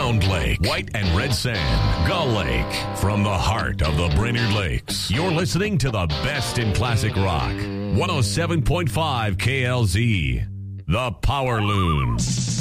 Round Lake, White and Red Sand, Gull Lake. From the heart of the Brainerd Lakes, you're listening to the best in classic rock. 107.5 KLZ, The Power Loon.